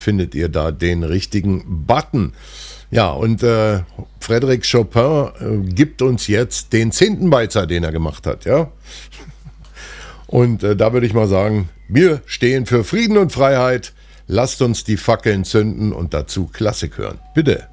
findet ihr da den richtigen Button. Ja, und Frédéric Chopin gibt uns jetzt den 10. Beizer, den er gemacht hat, ja. Und da würde ich mal sagen, wir stehen für Frieden und Freiheit. Lasst uns die Fackeln zünden und dazu Klassik hören. Bitte.